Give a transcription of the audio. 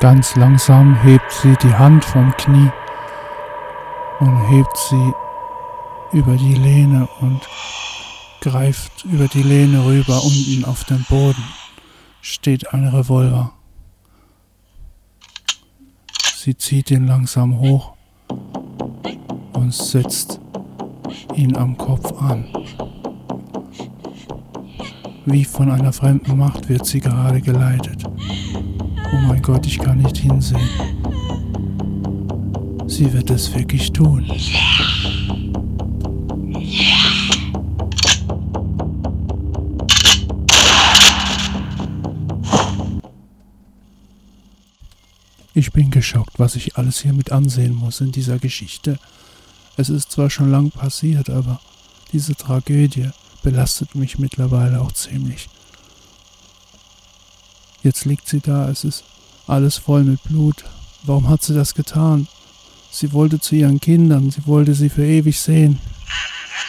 Ganz langsam hebt sie die Hand vom Knie und hebt sie über die Lehne und greift über die Lehne rüber. Unten auf dem Boden steht ein Revolver. Sie zieht ihn langsam hoch und setzt ihn am Kopf an. Wie von einer fremden Macht wird sie gerade geleitet. Oh mein Gott, ich kann nicht hinsehen. Sie wird es wirklich tun. Ich bin geschockt, was ich alles hier mit ansehen muss in dieser Geschichte. Es ist zwar schon lang passiert, aber diese Tragödie belastet mich mittlerweile auch ziemlich. Jetzt liegt sie da, es ist alles voll mit Blut. Warum hat sie das getan? Sie wollte zu ihren Kindern, sie wollte sie für ewig sehen.